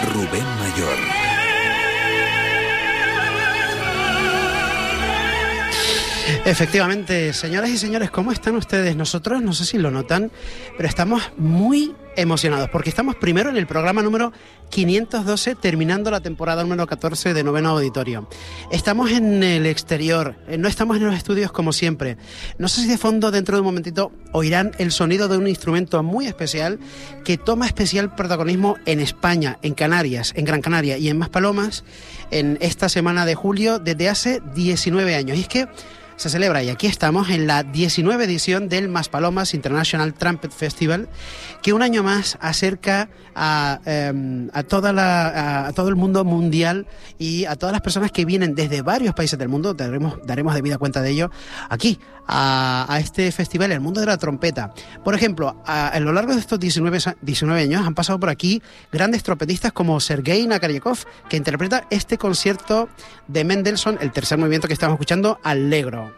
Rubén Mayor. Efectivamente, señoras y señores, ¿cómo están ustedes? Nosotros, no sé si lo notan, pero estamos muy emocionados porque estamos primero en el programa número 512, terminando la temporada número 14 de Noveno Auditorio. Estamos en el exterior, no estamos en los estudios como siempre. No sé si de fondo, dentro de un momentito, oirán el sonido de un instrumento muy especial que toma especial protagonismo en España, en Canarias, en Gran Canaria y en Maspalomas en esta semana de julio desde hace 19 años. Y es que se celebra, y aquí estamos, en la 19 edición del Maspalomas International Trumpet Festival, que un año más acerca a todo el mundo mundial y a todas las personas que vienen desde varios países del mundo, daremos debida cuenta de ello, aquí, a este festival, el mundo de la trompeta. Por ejemplo, a lo largo de estos 19 años han pasado por aquí grandes trompetistas como Sergei Nakaryakov, que interpreta este concierto de Mendelssohn, el tercer movimiento que estamos escuchando, Allegro.